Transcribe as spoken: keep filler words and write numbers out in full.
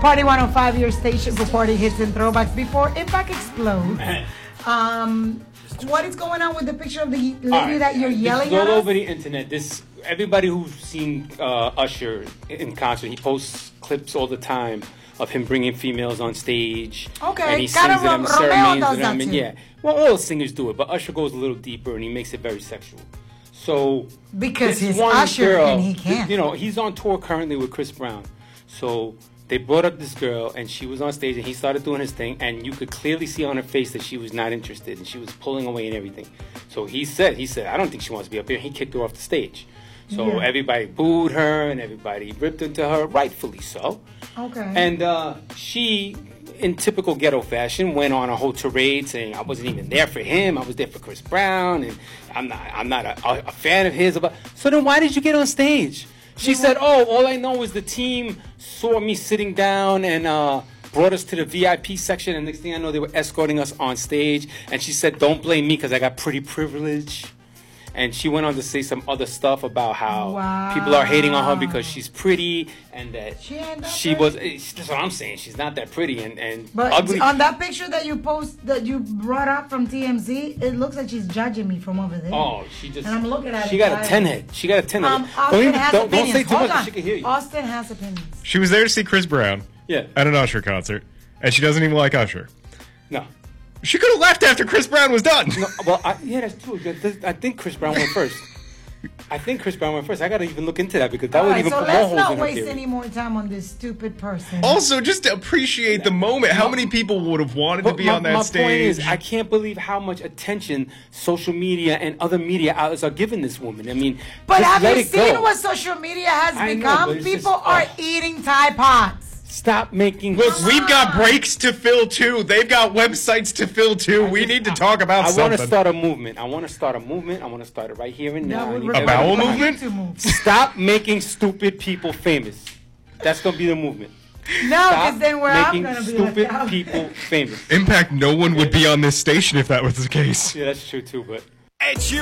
Party one oh five, your station for party hits and throwbacks before Impact explodes. Um, what is going on with the picture of the lady right. that you're yelling this is at? all us? over the internet. This everybody who's seen uh, Usher in concert, he posts clips all the time of him bringing females on stage. Okay, and he kind sings of them, Romeo serenades does them, that and too. yeah. Well, all singers do it, but Usher goes a little deeper and he makes it very sexual. So because this he's one Usher girl, and he can't. You know, he's on tour currently with Chris Brown. So they brought up this girl and she was on stage and he started doing his thing and you could clearly see on her face that she was not interested and she was pulling away and everything. So he said, he said, I don't think she wants to be up here. He kicked her off the stage. So Yeah. everybody booed her and everybody ripped into her, rightfully so. Okay. And uh, she, in typical ghetto fashion, went on a whole tirade saying I wasn't even there for him. I was there for Chris Brown, and I'm not. I'm not a, a, a fan of his. So then, why did you get on stage? She said, "Oh, all I know is the team saw me sitting down and uh, brought us to the V I P section, and next thing I know, they were escorting us on stage." And she said, "Don't blame me because I got pretty privilege." And she went on to say some other stuff about how Wow. people are hating on her because she's pretty and that She ain't that she pretty. was. That's what I'm saying. She's not that pretty and, and But ugly. on that picture that you post, that you brought up from T M Z, it looks like she's judging me from over there. Oh, she just. And I'm looking at She it got live. a ten head. She got a ten head. Um, Austin don't even, has don't, don't opinions. say too Hold much. on. She can hear you. Austin has opinions. She was there to see Chris Brown Yeah. at an Usher concert, and she doesn't even like Usher. No. She could have left after Chris Brown was done. No. Well, I, yeah, that's true. I think Chris Brown went first. I think Chris Brown went first. I got to even look into that because that All would right, even so put more let's holes not in her waste theory. any more time on this stupid person. Also, just to appreciate the moment, how many people would have wanted to But be my, on that my stage? point is, I can't believe how much attention social media and other media outlets are giving this woman. I mean, But just have let you it seen go. what social media has I know, become? but it's People just- are uh, eating Tide Pods. Stop making. Look, we've got breaks to fill too. They've got websites to fill too. We need to talk about I something. want to start a movement. I want to start a movement. I want to start it right here and now. That I would need require A bowel everybody- movement? you to move. Stop making stupid people famous. That's gonna be the movement. No, Stop because then where I'm making going to be stupid left out. people famous. Impact, no one would be on this station if that was the case. Yeah, that's true too. But It's you.